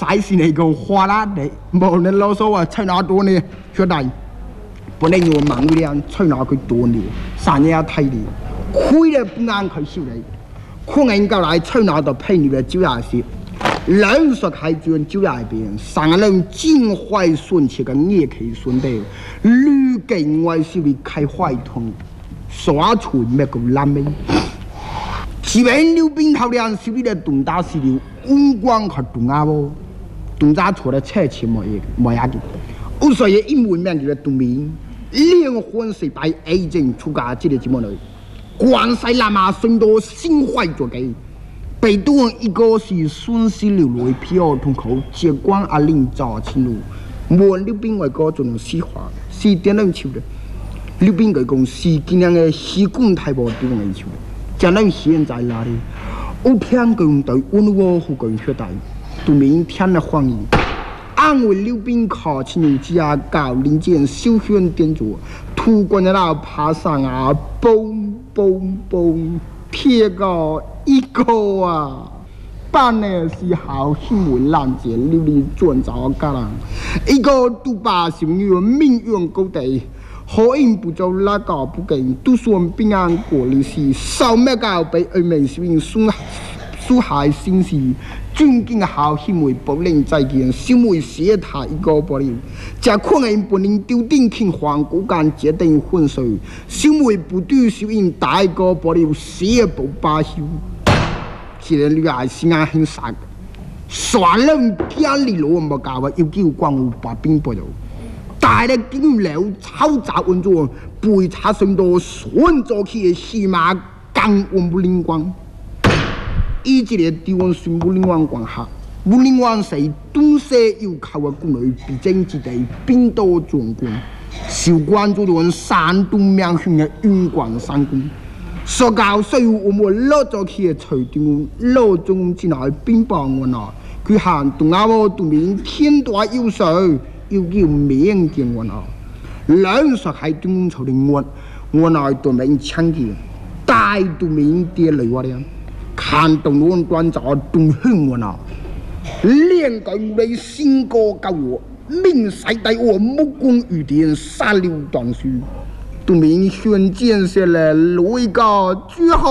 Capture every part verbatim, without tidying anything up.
赛事那个花拉的，无能老说啊，吹那多呢，学弟，本来我忙不了，吹那个多呢，三年太的，亏了不安可受的，可能过来吹那到陪你的酒也是。人说开卷就那边，上人尽怀顺气个也可以顺的，屡经外是为开坏通，耍出没个烂美。即便溜冰头两是为了东大西流，五光和东阿不，东家出来车钱没一没呀的，我所以一门面就是东面，灵魂是白 A 证出家这个节目来，广西喇嘛孙多心怀着给。北东一个是顺势流来票通口接管阿林早前路，无溜冰外国就能西化，是点能球的。溜冰外公是今年的西贡太保点能球的，将能现在哪里？我听讲对温我和讲学大，都明天的欢迎。安慰溜冰考前路之下搞零件小圈点着，突过那那爬上啊，嘣嘣嘣，贴个。一个啊，办的是好新闻烂件，流里转找个人，一个都把小女命运高地，好因不做那个不给，都算平安过日子，少咩个被二名小人损损害心事，尊敬好新闻不能再见，小妹写他一个不了，这可能不能丢定听黄骨干决定混水，小妹不对小人大个不了，写不罢休。其实女孩是眼很傻，耍人家里路冇搞啊，要叫光有把兵不了。但系经了炒杂运作，背查上到顺做起起码更稳不灵光。以这个地方宣布灵光光下，不灵光是东西要靠个国内必争之地，兵多壮观，受关注到山东名县的云关山宫。说教需要我们落咗去嘅裁定，落中之内邊幫我拿，佢行東亞喎對面天大優勢，要叫名見我拿。兩說係中朝的我，我拿對面搶嘅，大對面跌嚟我哋，看到我關咗東鄉我拿，兩個你先過救我，明世帝我目光如電，殺了當書。都明宣建设了路一个最好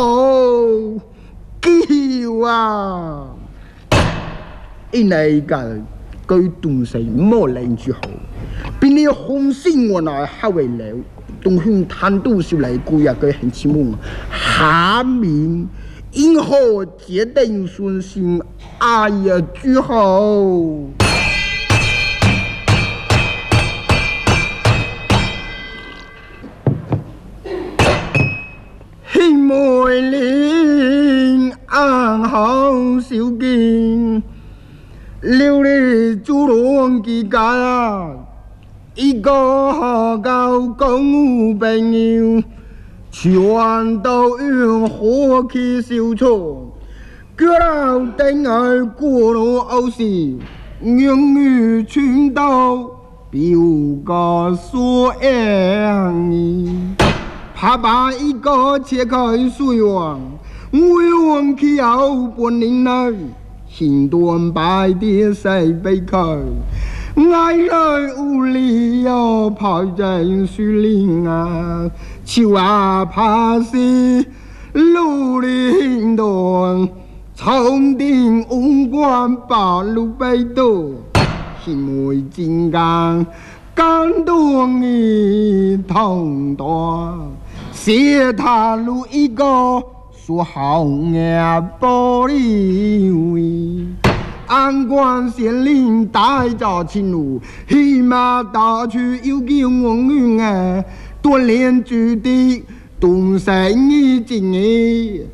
叫啊！因为个佢东西冇人最好，比你红星我那好为了，东乡贪都是来过呀个很起梦，下面因何决定顺心？哎呀最好！梅林安好小見，料理豬籠之間，一個學教公朋友，全都用火氣燒錯，腳到頂兒過路歐時，永遠全都表個所樣。他把一个切开水王，我往起后半年来，很多白的谁被开，爱来无理要跑进树林啊，树啊爬是路林多，从顶五官把路背多，因为金刚感动你痛多。写他路一个说好眼玻璃位，安关县令带着亲路，起码大去有叫我女儿锻炼住的东山一经